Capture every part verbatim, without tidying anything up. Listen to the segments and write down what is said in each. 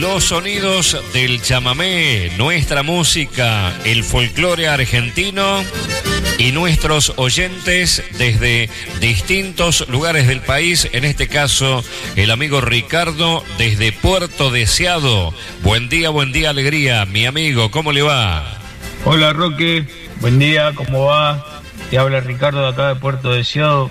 Los sonidos del chamamé, nuestra música, el folclore argentino y nuestros oyentes desde distintos lugares del país, en este caso el amigo Ricardo desde Puerto Deseado. Buen día, buen día, alegría, mi amigo, ¿cómo le va? Hola Roque, buen día, ¿cómo va? Te habla Ricardo de acá de Puerto Deseado.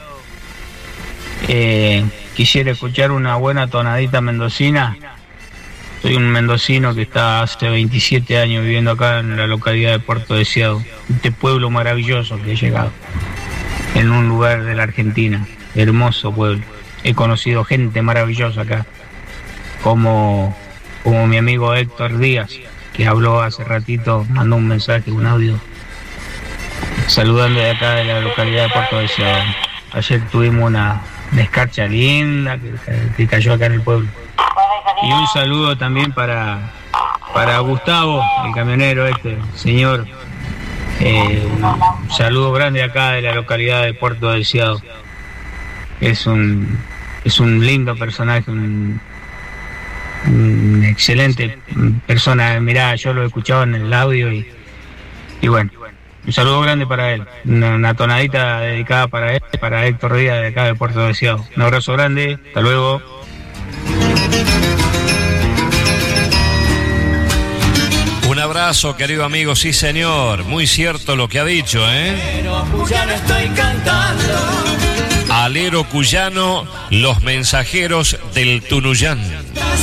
Eh, quisiera escuchar una buena tonadita mendocina. Soy un mendocino que está hace veintisiete años viviendo acá en la localidad de Puerto Deseado, este pueblo maravilloso que he llegado, en un lugar de la Argentina, hermoso pueblo. He conocido gente maravillosa acá, como, como mi amigo Héctor Díaz, que habló hace ratito, mandó un mensaje, un audio, saludando de acá de la localidad de Puerto Deseado. Ayer tuvimos una, una escarcha linda que, que cayó acá en el pueblo. Y un saludo también para, para Gustavo, el camionero este, señor. Eh, un saludo grande acá de la localidad de Puerto Deseado. Es un, es un lindo personaje, un, un excelente persona. Mirá, yo lo he escuchado en el audio y, y bueno, un saludo grande para él. Una, una tonadita dedicada para él, para Héctor Díaz de acá de Puerto Deseado. Un abrazo grande, hasta luego. Un abrazo, querido amigo, sí señor, muy cierto lo que ha dicho, ¿eh? Alero cuyano estoy cantando. Alero cuyano, los mensajeros del Tunuyán.